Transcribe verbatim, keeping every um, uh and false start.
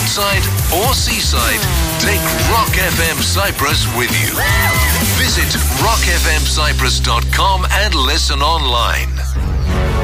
roadside or seaside, take Rock F M Cyprus with you. Visit rock f m cyprus dot com and listen online.